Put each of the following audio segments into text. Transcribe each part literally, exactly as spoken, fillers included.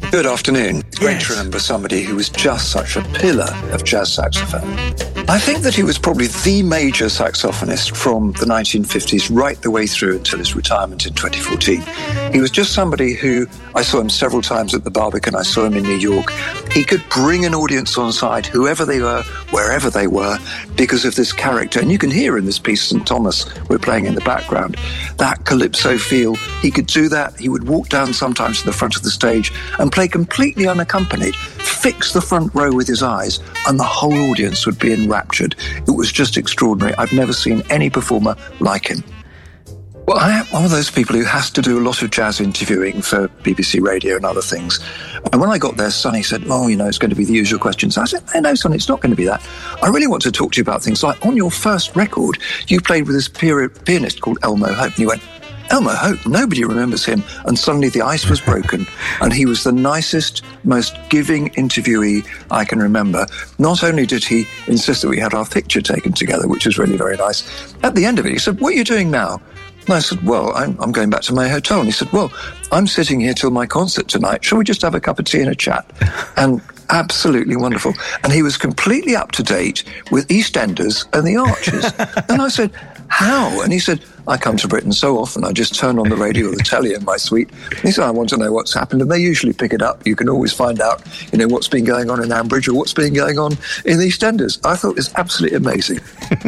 Good afternoon. Great Yes. to remember somebody who was just such a pillar of jazz saxophone. I think that he was probably the major saxophonist from the nineteen fifties right the way through until his retirement in twenty fourteen. He was just somebody who, I saw him several times at the Barbican, I saw him in New York. He could bring an audience on side, whoever they were, wherever they were, because of this character. And you can hear in this piece, Saint Thomas, we're playing in the background, that calypso feel. He could do that. He would walk down sometimes to the front of the stage and play completely unaccompanied, fix the front row with his eyes, and the whole audience would be enraptured. It was just extraordinary. I've never seen any performer like him. Well, I am one of those people who has to do a lot of jazz interviewing for B B C Radio and other things. And when I got there, Sonny said, oh, you know, it's going to be the usual questions. I said, no, no, Sonny, it's not going to be that. I really want to talk to you about things like on your first record, you played with this pianist called Elmo Hope. And he went, Elmo Hope, nobody remembers him. And suddenly the ice was broken. And he was the nicest, most giving interviewee I can remember. Not only did he insist that we had our picture taken together, which was really very nice, at the end of it, he said, what are you doing now? And I said, well, I'm, I'm going back to my hotel. And he said, well, I'm sitting here till my concert tonight. Shall we just have a cup of tea and a chat? And absolutely wonderful. And he was completely up to date with EastEnders and the Archers. And I said, how? And he said, I come to Britain so often, I just turn on the radio or the telly in my suite. And he said, I want to know what's happened. And they usually pick it up. You can always find out, you know, what's been going on in Ambridge or what's been going on in EastEnders. I thought it was absolutely amazing.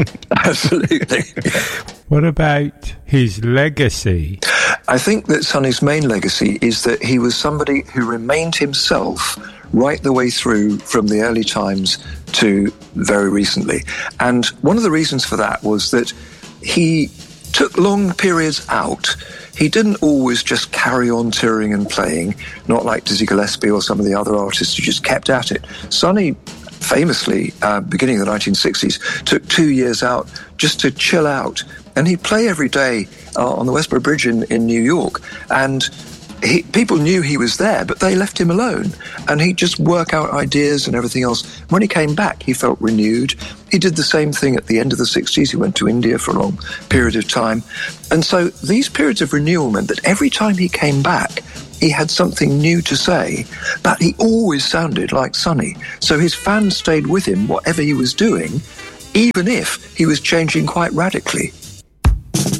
Absolutely. Yeah. What about his legacy? I think that Sonny's main legacy is that he was somebody who remained himself right the way through from the early times to very recently. And one of the reasons for that was that he took long periods out. He didn't always just carry on touring and playing, not like Dizzy Gillespie or some of the other artists who just kept at it. Sonny famously, uh, beginning of the nineteen sixties, took two years out just to chill out. And he'd play every day uh, on the Westboro Bridge in, in New York. And he, people knew he was there, but they left him alone. And he'd just work out ideas and everything else. When he came back, he felt renewed. He did the same thing at the end of the sixties. He went to India for a long period of time. And so these periods of renewal meant that every time he came back, he had something new to say, but he always sounded like Sonny. So his fans stayed with him, whatever he was doing, even if he was changing quite radically.